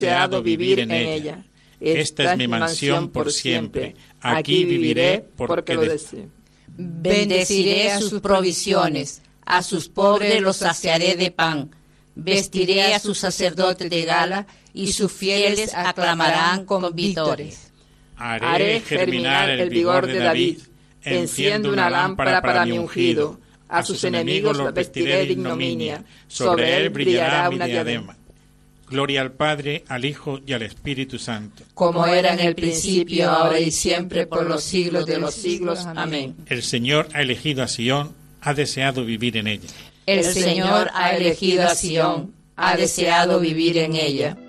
deseado vivir en ella. Esta es mi mansión por siempre. Aquí viviré porque lo deseo. Bendeciré sus provisiones, a sus pobres los saciaré de pan. Vestiré a sus sacerdotes de gala y sus fieles aclamarán con vítores. Haré germinar el vigor de David. Enciendo una lámpara para mi ungido. A sus enemigos los vestiré de ignominia. Sobre él brillará una diadema. Gloria al Padre, al Hijo y al Espíritu Santo. Como era en el principio, ahora y siempre, por los siglos de los siglos. Amén. El Señor ha elegido a Sión, ha deseado vivir en ella. El Señor ha elegido a Sión, ha deseado vivir en ella.